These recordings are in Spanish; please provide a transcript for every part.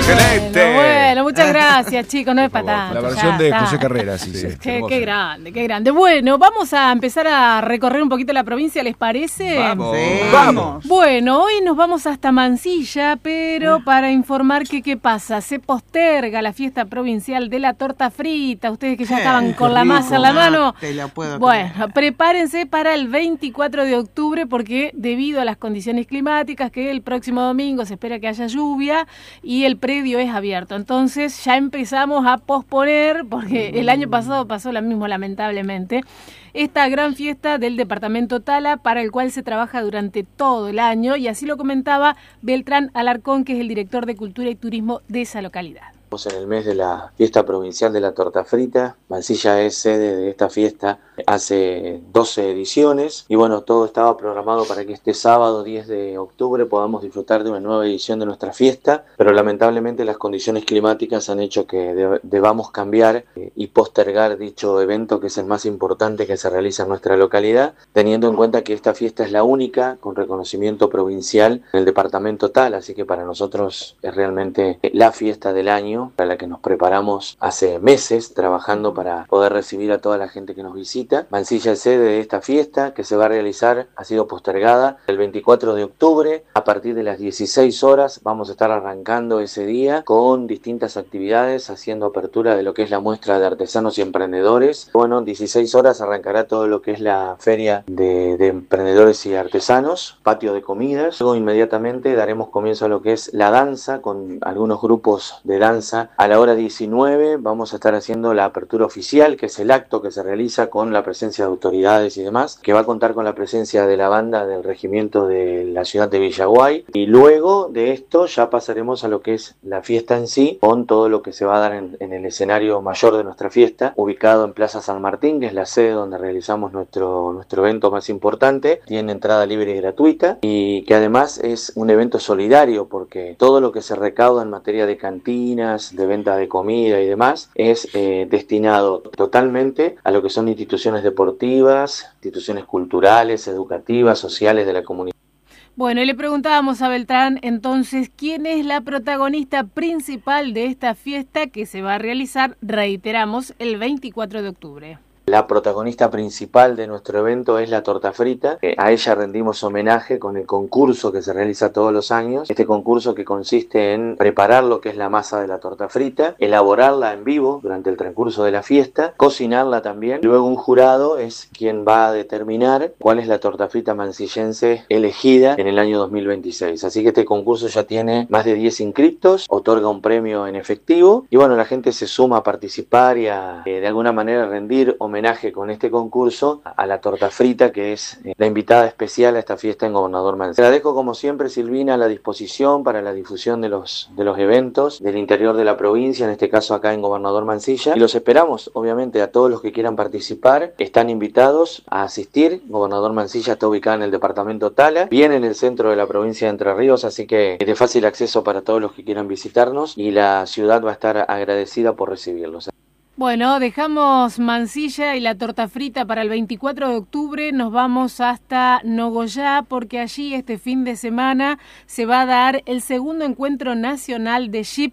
¡Excelente! Bueno, muchas gracias, chicos, no es para tanto. La versión de José Carreras, sí. Qué grande, qué grande. Bueno, vamos a empezar a recorrer un poquito la provincia, ¿les parece? ¡Vamos! Sí. ¡Vamos! Bueno, hoy nos vamos hasta Mansilla, pero para informar que qué pasa, se posterga la fiesta provincial de la torta frita. Ustedes que ya estaban con la masa en la mano. Te la puedo Bueno, creer. prepárense para el 24 de octubre porque debido a las condiciones climáticas que el próximo domingo se espera que haya lluvia y el predio es abierto. Entonces ya empezamos a posponer, porque el año pasado pasó lo mismo lamentablemente, esta gran fiesta del departamento Tala para el cual se trabaja durante todo el año y así lo comentaba Beltrán Alarcón, que es el director de Cultura y Turismo de esa localidad. En el mes de la fiesta provincial de la torta frita, Mansilla es sede de esta fiesta hace 12 ediciones y bueno, todo estaba programado para que este sábado 10 de octubre podamos disfrutar de una nueva edición de nuestra fiesta, pero lamentablemente las condiciones climáticas han hecho que debamos cambiar y postergar dicho evento, que es el más importante que se realiza en nuestra localidad, teniendo en cuenta que esta fiesta es la única con reconocimiento provincial en el departamento Tala, así que para nosotros es realmente la fiesta del año, para la que nos preparamos hace meses trabajando para poder recibir a toda la gente que nos visita. Mansilla es sede de esta fiesta que se va a realizar, ha sido postergada el 24 de octubre a partir de las 16 horas. Vamos a estar arrancando ese día con distintas actividades, haciendo apertura de lo que es la muestra de artesanos y emprendedores. Bueno, 16 horas arrancará todo lo que es la feria de emprendedores y artesanos, patio de comidas. Luego inmediatamente daremos comienzo a lo que es la danza con algunos grupos de danza. A la hora 19 vamos a estar haciendo la apertura oficial, que es el acto que se realiza con la presencia de autoridades y demás, que va a contar con la presencia de la banda del regimiento de la ciudad de Villaguay, y luego de esto ya pasaremos a lo que es la fiesta en sí, con todo lo que se va a dar en el escenario mayor de nuestra fiesta, ubicado en Plaza San Martín, que es la sede donde realizamos nuestro evento más importante. Tiene entrada libre y gratuita y que además es un evento solidario porque todo lo que se recauda en materia de cantinas, de venta de comida y demás es destinado totalmente a lo que son instituciones deportivas, instituciones culturales, educativas, sociales de la comunidad. Bueno, y le preguntábamos a Beltrán entonces quién es la protagonista principal de esta fiesta que se va a realizar, reiteramos, el 24 de octubre. La protagonista principal de nuestro evento es la torta frita. A ella rendimos homenaje con el concurso que se realiza todos los años. Este concurso que consiste en preparar lo que es la masa de la torta frita, elaborarla en vivo durante el transcurso de la fiesta, cocinarla también. Luego un jurado es quien va a determinar cuál es la torta frita mansillense elegida en el año 2026. Así que este concurso ya tiene más de 10 inscriptos, otorga un premio en efectivo y bueno, la gente se suma a participar y a de alguna manera rendir homenaje con este concurso a la torta frita, que es la invitada especial a esta fiesta en Gobernador Mansilla. La dejo como siempre, Silvina, a la disposición para la difusión de los eventos del interior de la provincia, en este caso acá en Gobernador Mansilla, y los esperamos obviamente a todos los que quieran participar. Están invitados a asistir. Gobernador Mansilla está ubicada en el departamento Tala, bien en el centro de la provincia de Entre Ríos, así que es de fácil acceso para todos los que quieran visitarnos y la ciudad va a estar agradecida por recibirlos. Bueno, dejamos Mansilla y la torta frita para el 24 de octubre, nos vamos hasta Nogoyá porque allí este fin de semana se va a dar el segundo encuentro nacional de Jeep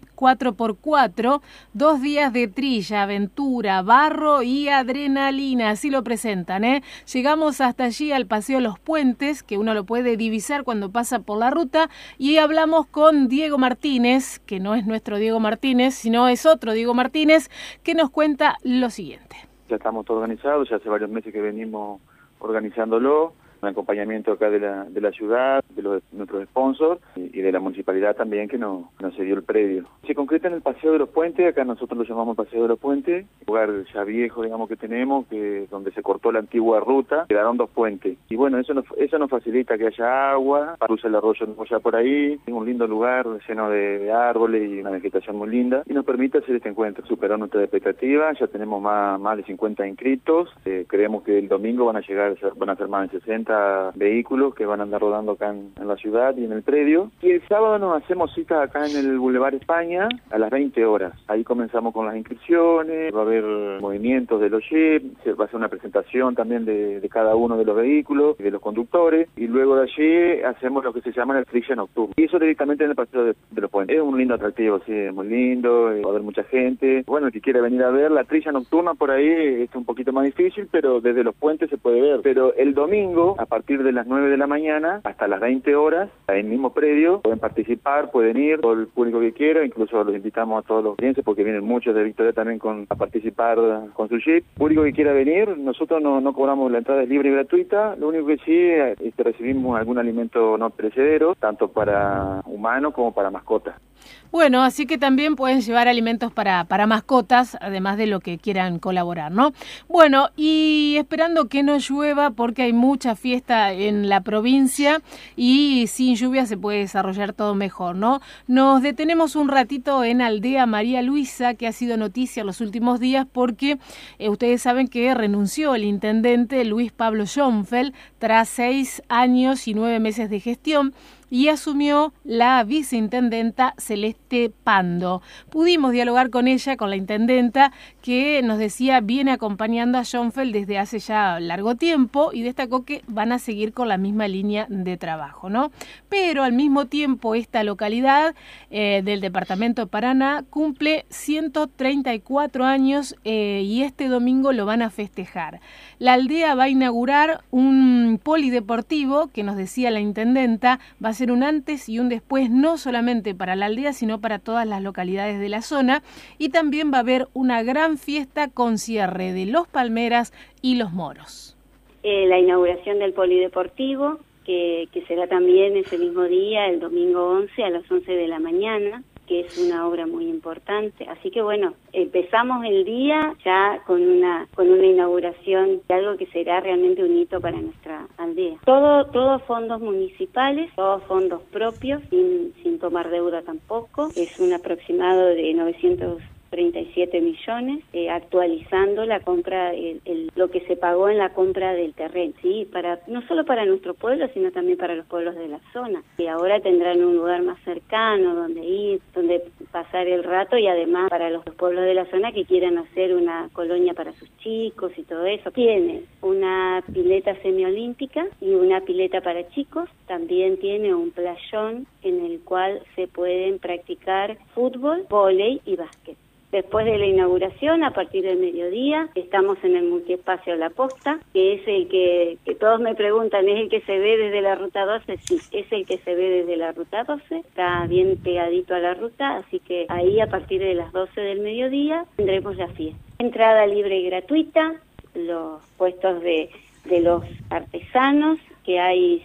4x4, 2 días de trilla, aventura, barro y adrenalina, así lo presentan, ¿eh? Llegamos hasta allí al Paseo Los Puentes, que uno lo puede divisar cuando pasa por la ruta, y hablamos con Diego Martínez, que no es nuestro Diego Martínez, sino es otro Diego Martínez, que nos cuenta lo siguiente. Ya estamos todo organizados, ya hace varios meses que venimos organizándolo, un acompañamiento acá de la ciudad, de nuestros sponsors y de la municipalidad también que nos cedió el predio. Se concreta en el Paseo de los Puentes, acá nosotros lo llamamos Paseo de los Puentes, lugar ya viejo, digamos, que tenemos, donde se cortó la antigua ruta, quedaron 2 puentes. Y bueno, eso nos facilita que haya agua, cruza el arroyo Nogoyá por ahí, es un lindo lugar lleno de árboles y una vegetación muy linda, y nos permite hacer este encuentro, superar nuestra expectativa. Ya tenemos más de 50 inscritos, creemos que el domingo van a ser más de 60, 50 vehículos que van a andar rodando acá en la ciudad y en el predio. Y el sábado nos hacemos cita acá en el Boulevard España a las 20 horas. Ahí comenzamos con las inscripciones, va a haber movimientos de los jeeps, se va a hacer una presentación también de cada uno de los vehículos y de los conductores, y luego de allí hacemos lo que se llama el trilla nocturno. Y eso directamente en el paseo de los puentes. Es un lindo atractivo, sí, es muy lindo, va a haber mucha gente. Bueno, el que quiera venir a ver la trilla nocturna por ahí es un poquito más difícil, pero desde los puentes se puede ver. Pero el domingo, a partir de las 9 de la mañana hasta las 20 horas, en el mismo predio, pueden participar, pueden ir, todo el público que quiera, incluso los invitamos a todos los clientes, porque vienen muchos de Victoria también a participar con su jeep. Público que quiera venir, nosotros no cobramos, la entrada es libre y gratuita, lo único que sí es que recibimos algún alimento no perecedero, tanto para humanos como para mascotas. Bueno, así que también pueden llevar alimentos para mascotas, además de lo que quieran colaborar, ¿no? Bueno, y esperando que no llueva, porque hay mucha fiesta en la provincia y sin lluvia se puede desarrollar todo mejor, ¿no? Nos detenemos un ratito en Aldea María Luisa, que ha sido noticia los últimos días porque ustedes saben que renunció el intendente Luis Pablo Schoenfeld tras 6 años y 9 meses de gestión, y asumió la viceintendenta Celeste Pando. Pudimos dialogar con ella, con la intendenta, que nos decía viene acompañando a Schoenfeld desde hace ya largo tiempo, y destacó que van a seguir con la misma línea de trabajo, ¿no? Pero al mismo tiempo esta localidad del departamento de Paraná cumple 134 años y este domingo lo van a festejar. La aldea va a inaugurar un polideportivo que, nos decía la intendenta, va a ser un antes y un después, no solamente para la aldea, sino para todas las localidades de la zona, y también va a haber una gran fiesta con cierre de Los Palmeras y Los Moros. La inauguración del polideportivo, que será también ese mismo día, el domingo 11 a las 11 de la mañana, que es una obra muy importante. Así que bueno, empezamos el día ya con una inauguración de algo que será realmente un hito para nuestra aldea. Todos fondos municipales, todos fondos propios, sin tomar deuda tampoco. Es un aproximado de 937 millones, actualizando la compra, lo que se pagó en la compra del terreno, ¿sí? No solo para nuestro pueblo, sino también para los pueblos de la zona, que ahora tendrán un lugar más cercano donde ir, donde pasar el rato, y además para los pueblos de la zona que quieran hacer una colonia para sus chicos y todo eso. Tiene una pileta semiolímpica y una pileta para chicos, también tiene un playón en el cual se pueden practicar fútbol, vóley y básquet. Después de la inauguración, a partir del mediodía, estamos en el multiespacio La Posta, que es el que todos me preguntan, ¿es el que se ve desde la Ruta 12? Sí, es el que se ve desde la Ruta 12, está bien pegadito a la ruta, así que ahí a partir de las 12 del mediodía tendremos la fiesta. Entrada libre y gratuita, los puestos de los artesanos, que hay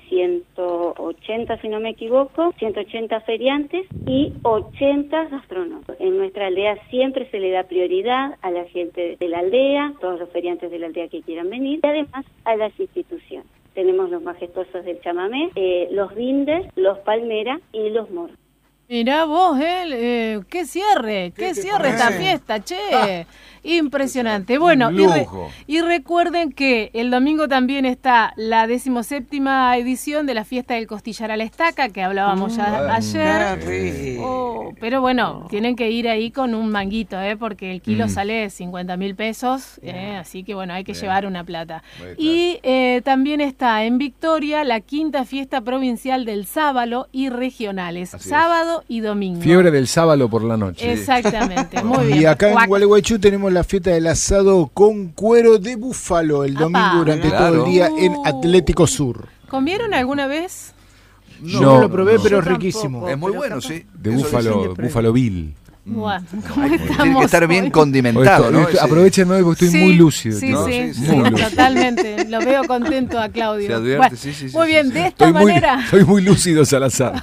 180, si no me equivoco, 180 feriantes y 80 gastronómicos. En nuestra aldea siempre se le da prioridad a la gente de la aldea, todos los feriantes de la aldea que quieran venir, y además a las instituciones. Tenemos los majestuosos del chamamé, los Binder, los Palmera y los Moros. Mirá vos, qué cierre esta fiesta, che. Impresionante. Bueno, y recuerden que el domingo también está la 17ª edición de la fiesta del costillar a la estaca, que hablábamos ya ayer. Pero bueno, tienen que ir ahí con un manguito, porque el kilo sale 50.000 pesos, así que bueno, hay que llevar una plata. Y también está en Victoria la 5ª fiesta provincial del sábalo y regionales, sábado y domingo. Fiebre del sábalo por la noche. Exactamente, muy bien. Y acá en Gualeguaychú tenemos la fiesta del asado con cuero de búfalo el domingo durante todo el día en Atlético Sur. ¿Comieron alguna vez? No lo probé, pero es riquísimo. Es muy bueno, sí. De búfalo Bill. Bueno, tiene que estar bien condimentado, ¿no? Aprovechen hoy porque estoy muy lúcido. Sí, totalmente. Lo veo contento a Claudio. Se advierte, muy bien, de esta manera. Estoy muy lúcido, Salazar.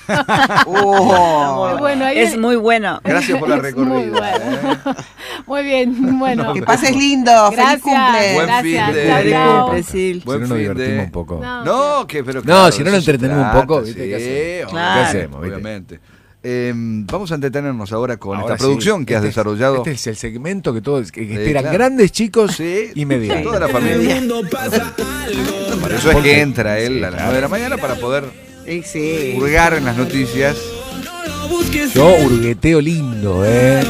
Bueno, es muy bueno. Gracias por la recorrida. Muy bien, bueno. Que pases lindo. Gracias. Feliz cumple. Buen fin de. Feliz cumple, Sil. Si no nos divertimos un poco. No, pero claro, si no nos entretenemos un poco, ¿viste? Sí, ¿Qué hacemos? Obviamente. Vamos a entretenernos ahora con esta producción que has desarrollado. Este es el segmento que todos esperan, claro. Grandes, chicos y medianos. Toda la familia. Por eso es que entra él a las 9 de la mañana para poder hurgar en las noticias. Yo hurgueteo lindo,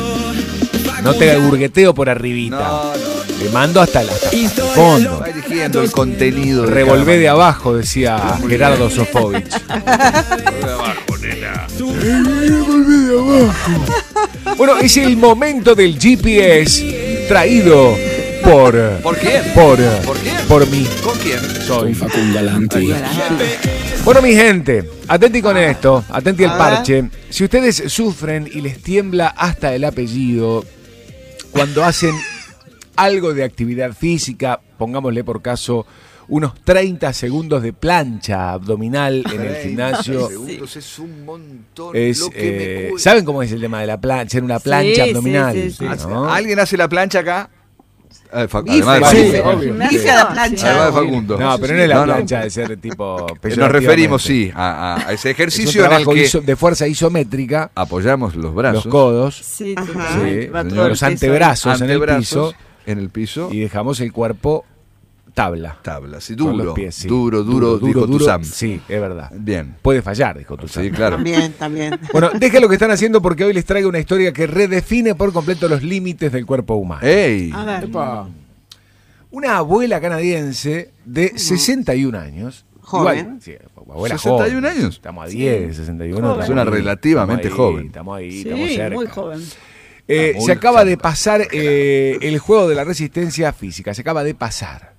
No te hurgueteo por arribita. No. Le mando hasta el fondo. Va eligiendo el contenido. Revolvé de abajo, decía Gerardo Sofovich. Revolvé de abajo, nena. Revolvé de abajo. Bueno, es el momento del GPS traído por... ¿Por quién? ¿Por quién? Por mí. ¿Con quién? Soy Facundo Galanti. Bueno, mi gente, atenti con esto, atenti al parche. Si ustedes sufren y les tiembla hasta el apellido cuando hacen algo de actividad física, pongámosle por caso unos 30 segundos de plancha abdominal en el gimnasio. Segundos es un montón. ¿Saben cómo es el tema de la plancha? En una plancha abdominal. Sí. ¿No? ¿Alguien hace la plancha acá? Además de la plancha. Además de Facundo. No, pero no es la plancha de ser tipo... Nos referimos, a ese ejercicio en el que que de fuerza isométrica apoyamos los brazos, los codos, los antebrazos en el piso y dejamos el cuerpo tabla, sí, duro, los pies, sí. duro, dijo Tuzam. Sí, es verdad. Bien. Puede fallar, dijo Tuzam. Sí, claro. También. Bueno, dejen lo que están haciendo porque hoy les traigo una historia que redefine por completo los límites del cuerpo humano. ¡Ey! A ver. Una abuela canadiense de 61 años. Joven. Igual, sí, abuela 61 joven. años. Estamos a 10, 61. Es una relativamente joven. Estamos ahí, estamos cerca. Muy joven. Se acaba de pasar el juego de la resistencia física. Se acaba de pasar.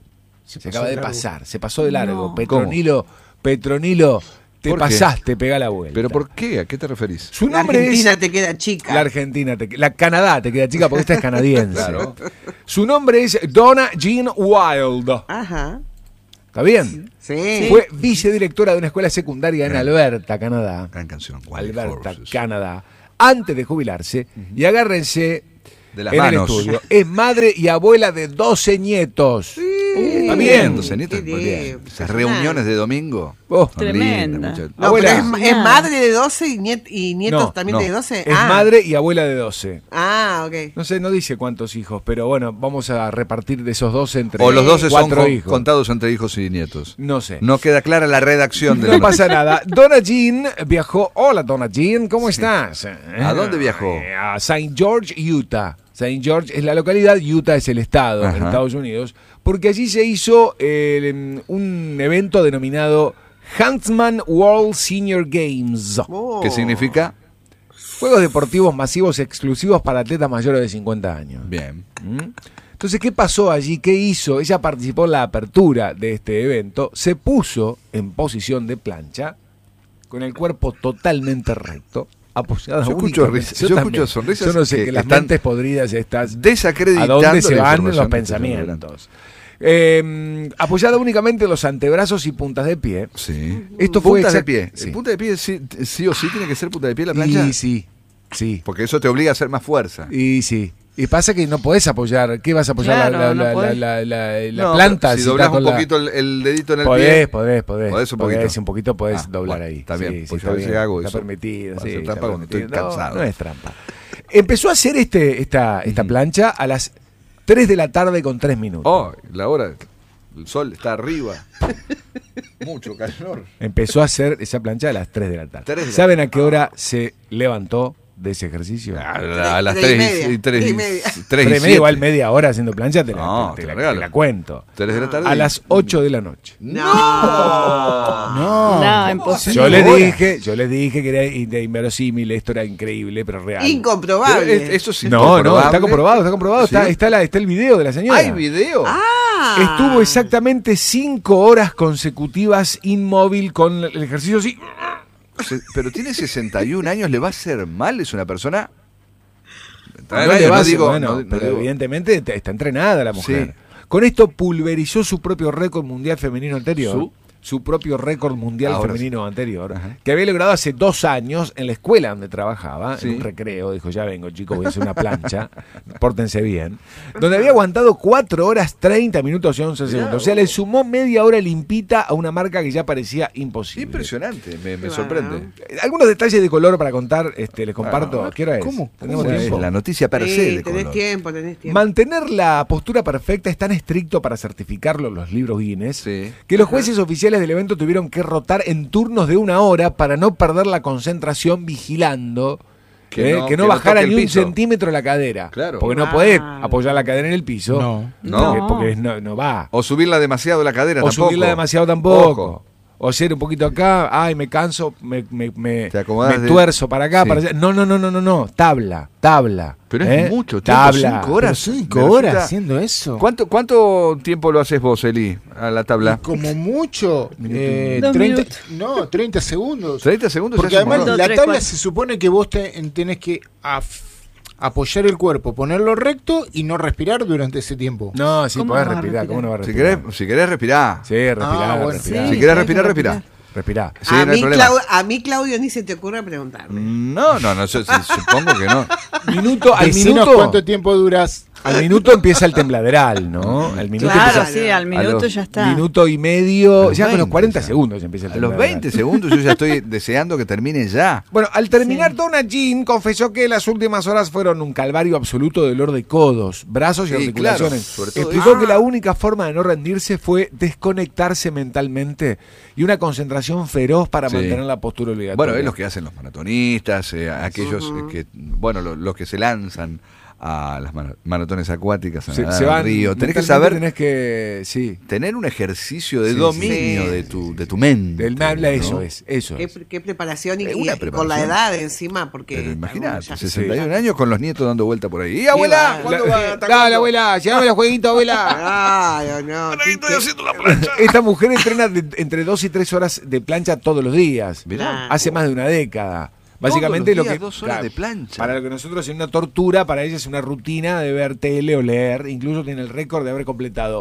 Se pasó de largo. No. Petronilo, te ¿Por qué? pasaste, pegá la vuelta. ¿Pero por qué? ¿A qué te referís? Su La nombre Argentina es... te queda chica. La Canadá te queda chica porque esta es canadiense. Claro. Su nombre es Donna Jean Wild. Ajá. ¿Está bien? Sí. Fue vicedirectora de una escuela secundaria en Alberta, Canadá. Gran canción. Alberta, Canadá. Antes de jubilarse. Y agárrense de las en manos. el estudio. Es madre y abuela de 12 nietos. Está bien, 12 nietos. Qué Muy bien. lindo. Esas reuniones de domingo. Oh, Son Tremenda. lindas, No, Abuela. pero es madre de 12 y nietos no, también no. de 12. Es madre y abuela de 12. Ok. No sé, no dice cuántos hijos, pero bueno, vamos a repartir de esos 12 entre O los 12 son 4 hijos. contados entre hijos y nietos. No sé. No queda clara la redacción de No pasa nada. Donna Jean viajó. Hola, Donna Jean, ¿cómo estás? ¿A dónde viajó? A St. George, Utah. St. George es la localidad, Utah es el estado en Estados Unidos, porque allí se hizo un evento denominado Huntsman World Senior Games. ¿Qué significa? Juegos deportivos masivos exclusivos para atletas mayores de 50 años. Bien. Entonces, ¿qué pasó allí? ¿Qué hizo? Ella participó en la apertura de este evento, se puso en posición de plancha, con el cuerpo totalmente recto, apoyada Yo escucho únicamente. yo escucho sonrisas. Yo no sé, que las están mentes podridas estas... desacreditando ¿A dónde se la van información los que estás pensamientos? Apoyada únicamente en los antebrazos y puntas de pie. Sí. Esto fue puntas de pie. Sí. Punta de pie sí o sí tiene que ser punta de pie la plancha. Y sí. Porque eso te obliga a hacer más fuerza. Y sí. Y pasa que no podés apoyar. ¿Qué vas a apoyar? Claro, la No, planta. Si doblás estás un con poquito el dedito en el pie. Podés un poquito. un poquito podés doblar bueno, ahí. está bien, porque está yo a veces bien, hago está eso. permitido. Para Sí, hacer trampa está cuando estoy permitido. cansado. No es trampa. Empezó a hacer esta plancha a las 3 de la tarde con 3 minutos. Oh, la hora. El sol está arriba. Mucho calor. Empezó a hacer esa plancha a las 3 de la tarde. 3 de la ¿Saben a qué hora se levantó de ese ejercicio? A las 3:30. 3 y igual media hora haciendo plancha, te No, te te la regalo. cuento. 3 de la tarde. A las 8 de la noche. No, imposible. Yo les dije que era inverosímil, esto era increíble, pero real. Incomprobable. Eso sí. No, está comprobado. ¿Sí? Está el video de la señora. ¿Hay video? Estuvo exactamente 5 horas consecutivas inmóvil con el ejercicio así. Pero tiene 61 años, ¿le va a hacer mal? Es una persona... No le va a hacer, digo, bueno, no pero digo- evidentemente está entrenada la mujer. Sí. Con esto pulverizó su propio récord mundial femenino anterior. su propio récord mundial femenino anterior, que había logrado hace 2 años en la escuela donde trabajaba, en un recreo. Dijo, ya vengo, chicos, voy a hacer una plancha, pórtense bien. Donde había aguantado 4 horas 30 minutos y 11 segundos. O sea, le sumó media hora limpita a una marca que ya parecía imposible. Impresionante, me sorprende. Algunos detalles de color para contar, les comparto. ¿Qué hora es? ¿Cómo? ¿Tenemos tiempo? La noticia per se de tenés color. tiempo. Mantener la postura perfecta es tan estricto para certificarlo los libros Guinness que los jueces oficiales del evento tuvieron que rotar en turnos de 1 hora para no perder la concentración vigilando que no bajara ni un centímetro la cadera. Claro. Porque no podés apoyar la cadera en el piso. Porque no va. O subirla demasiado la cadera tampoco. O subirla demasiado tampoco. Ojo. O hacer un poquito acá, me canso, me tuerzo para acá, para allá. No, tabla. Pero es mucho tiempo, tabla. 5 horas. 5 horas haciendo eso. ¿Cuánto tiempo lo haces vos, Eli, a la tabla? Como mucho, 30 segundos. 30 segundos. Porque además la tabla se supone que vos tenés que apoyar el cuerpo, ponerlo recto y no respirar durante ese tiempo. No, sí, podés respirar. ¿Cómo no va a respirar? Si querés respirar. Sí, respirar. Bueno. Sí, si querés respirar. Respirá. Sí, no hay problema. A mí, Claudio, ni se te ocurre preguntarme. No, supongo que no. Al minuto. ¿Cuánto tiempo duras? Al minuto empieza el tembladeral, ¿no? Al minuto claro, sí, al minuto ya está. Minuto y medio, ya con los 40 segundos empieza el tembladeral. A los 20 segundos yo ya estoy deseando que termine ya. Bueno, al terminar, Donna Jean confesó que las últimas horas fueron un calvario absoluto de dolor de codos, brazos y articulaciones. Claro, sobre todo explicó que la única forma de no rendirse fue desconectarse mentalmente y una concentración feroz para mantener la postura obligatoria. Bueno, es lo que hacen los maratonistas, aquellos que, los que se lanzan a las maratones acuáticas, se van, río. Tenés que saber, tener un ejercicio de dominio de tu mente. Del habla, eso es. Qué preparación y con la edad encima, porque. Pero imagínate, 61 años con los nietos dando vuelta por ahí. ¡Y abuela! ¿Cuándo va? Dale, abuela, llévame los jueguitos, abuela. Ay, no. Estoy haciendo la plancha. Esta mujer entrena entre 2 y 3 horas de plancha todos los días. Mirá. Hace más de una década. Básicamente lo que 2 horas de plancha. Para lo que nosotros es una tortura, para ella es una rutina de ver tele o leer. Incluso tiene el récord de haber completado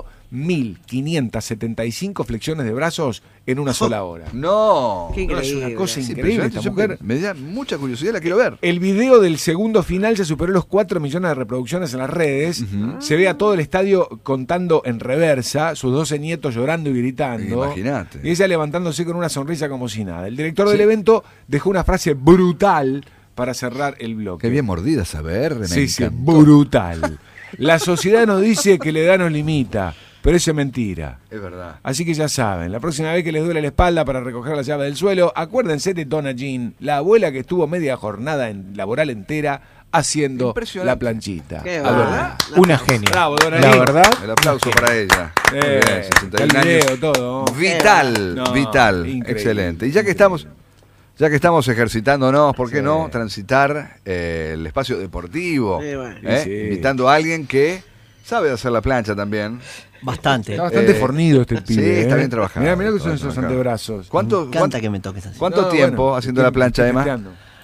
1.575 flexiones de brazos en una sola hora. No, qué increíble. Es una cosa increíble. Esta mujer me da mucha curiosidad, la quiero ver. El video del segundo final ya superó los 4 millones de reproducciones en las redes. Se ve a todo el estadio contando en reversa, sus 12 nietos llorando y gritando. Imagínate. Y ella levantándose con una sonrisa como si nada. El director del evento dejó una frase brutal para cerrar el bloque. Qué bien mordida saber. Sí, brutal. La sociedad nos dice que la edad nos limita, pero eso es mentira. Es verdad. Así que ya saben, la próxima vez que les duele la espalda para recoger la llave del suelo, acuérdense de Donna Jean, la abuela que estuvo media jornada laboral entera haciendo la planchita. ¿Verdad? Una genia. Bravo, Donna La Jean. verdad. El aplauso para ella. Muy bien, 61 el años. video, todo. Vital. Increíble. Excelente. Y ya que estamos ejercitándonos, ¿por qué no transitar el espacio deportivo? Invitando a alguien que sabe hacer la plancha también. Bastante. Está bastante fornido este pibe. Sí, está bien trabajado. Mirá que son esos antebrazos. Me encanta que me toques así. ¿Cuánto tiempo haciendo la plancha, Emma?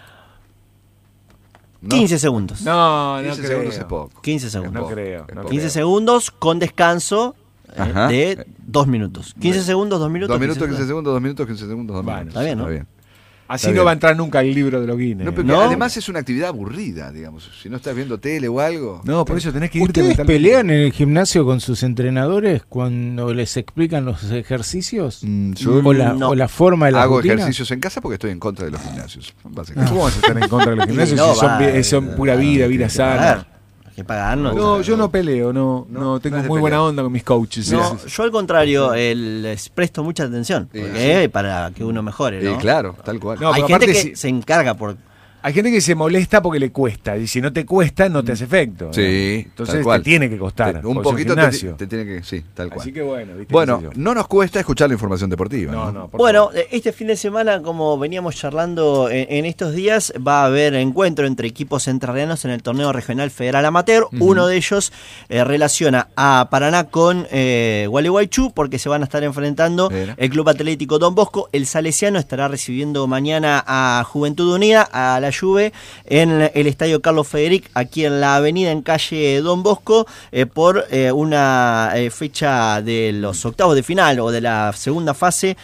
15 segundos. No 15 creo. segundos es poco. 15 segundos. No creo. 15 segundos con descanso de 2 minutos. 15 segundos, 2 minutos. 2 minutos, 15 segundos, 2 minutos, 15 segundos, 2 minutos. Está bien, ¿no? Así no va a entrar nunca el libro de los Guinness. No, además es una actividad aburrida, digamos. Si no estás viendo tele o algo. No, por eso tenés que irte. ¿Ustedes pelean en el gimnasio con sus entrenadores cuando les explican los ejercicios? ¿O la forma de la Hago rutina? ejercicios en casa porque estoy en contra de los gimnasios. ¿Cómo vas a estar en contra de los gimnasios si son pura vida sana? Que pagarnos. No, yo no peleo, no tengo muy buena onda con mis coaches. No, yo al contrario, les presto mucha atención, porque para que uno mejore, ¿no? Claro, tal cual. No, hay gente que se encarga por... Hay gente que se molesta porque le cuesta, y si no te cuesta, no te hace efecto. Sí, entonces te tiene que costar. Un poquito te tiene que, sí, tal cual. Así que bueno, ¿viste? Bueno, no nos cuesta escuchar la información deportiva. No, bueno, este fin de semana, como veníamos charlando en estos días, va a haber encuentro entre equipos entrerrianos en el torneo regional federal amateur. Uno de ellos relaciona a Paraná con Gualeguaychú, porque se van a estar enfrentando el Club Atlético Don Bosco. El Salesiano estará recibiendo mañana a Juventud Unida. A la Juve en el Estadio Carlos Federic, aquí en la avenida en calle Don Bosco, por una fecha de los octavos de final o de la segunda fase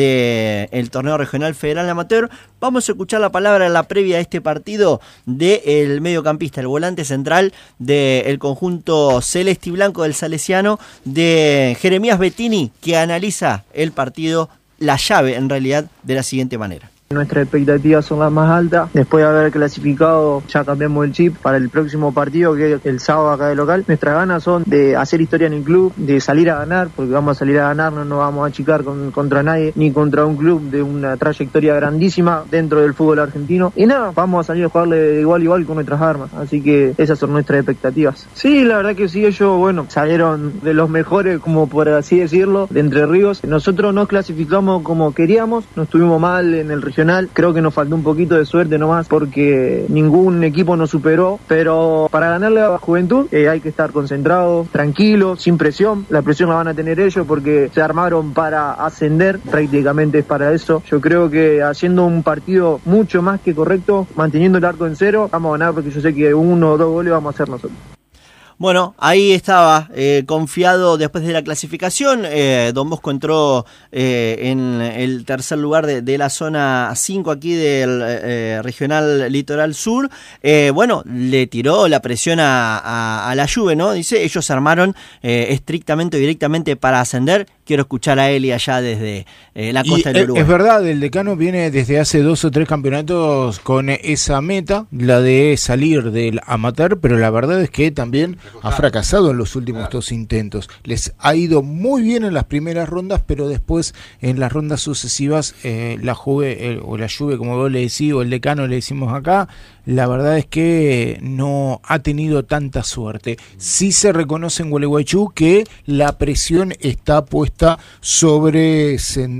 del torneo regional federal amateur. Vamos a escuchar la palabra en la previa de este partido del mediocampista, el volante central del conjunto celeste y blanco del Salesiano, de Jeremías Bettini, que analiza el partido, la llave en realidad, de la siguiente manera. Nuestras expectativas son las más altas. Después de haber clasificado, ya cambiamos el chip para el próximo partido, que es el sábado acá de local. Nuestras ganas son de hacer historia en el club, de salir a ganar, porque vamos a salir a ganar, no nos vamos a achicar contra nadie, ni contra un club de una trayectoria grandísima dentro del fútbol argentino. Y nada, vamos a salir a jugarle de igual a igual con nuestras armas. Así que esas son nuestras expectativas. Sí, la verdad que sí, ellos, bueno, salieron de los mejores, como por así decirlo, de Entre Ríos. Nosotros nos clasificamos como queríamos, no estuvimos mal en el regional. Creo que nos faltó un poquito de suerte nomás porque ningún equipo nos superó, pero para ganarle a la Juventud hay que estar concentrados, tranquilos, sin presión. La presión la van a tener ellos porque se armaron para ascender, prácticamente es para eso. Yo creo que haciendo un partido mucho más que correcto, manteniendo el arco en cero, vamos a ganar, porque yo sé que 1 o 2 goles vamos a hacer nosotros. Bueno, ahí estaba, confiado después de la clasificación. Don Bosco entró en el tercer lugar de la zona 5 aquí del regional Litoral Sur. Bueno, le tiró la presión a la Juve, ¿no? Dice, ellos se armaron estrictamente, directamente para ascender. Quiero escuchar a Eli allá desde la costa del Uruguay. Es verdad, el Decano viene desde hace 2 o 3 campeonatos con esa meta, la de salir del amateur, pero la verdad es que también ha fracasado en los últimos 2 intentos. Les ha ido muy bien en las primeras rondas, pero después en las rondas sucesivas la Juve, o la Juve, como vos le decís, o el Decano le decimos acá, la verdad es que no ha tenido tanta suerte. Sí se reconoce en Gualeguaychú que la presión está puesta sobre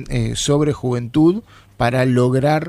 Juventud para lograr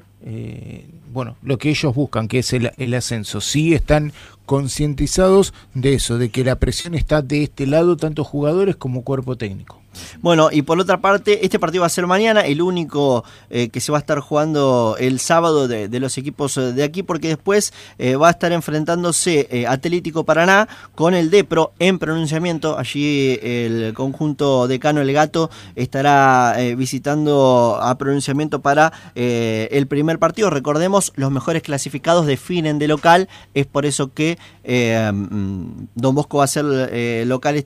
lo que ellos buscan, que es el ascenso. Sí están concientizados de eso, de que la presión está de este lado, tanto jugadores como cuerpo técnico. Bueno, y por otra parte, este partido va a ser mañana, el único que se va a estar jugando el sábado de los equipos de aquí, porque después va a estar enfrentándose Atlético Paraná con el Depro en pronunciamiento. Allí el conjunto Decano El Gato estará visitando a pronunciamiento para el primer partido. Recordemos, los mejores clasificados definen de local, es por eso que Don Bosco va a ser local